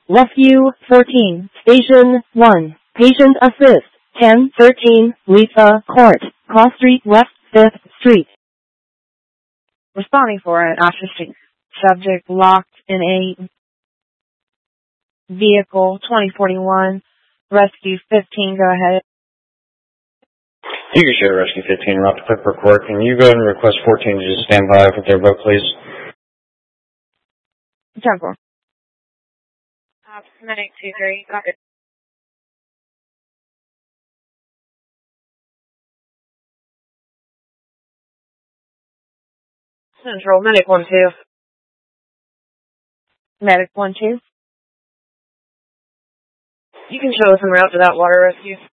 Rescue 14, Station 1, Patient Assist, 1013, Lisa Court, Cross Street West, 5th Street. Responding for an autistic subject locked in a vehicle, 2041, Rescue 15, go ahead. You can share Rescue 15, route to Clipper Court. Can you go ahead and request 14 to just stand by with their boat, please? 10-4. Medic 2-3, copy. Central, Medic 1-2. Medic 1-2. You can show us en route to that water rescue.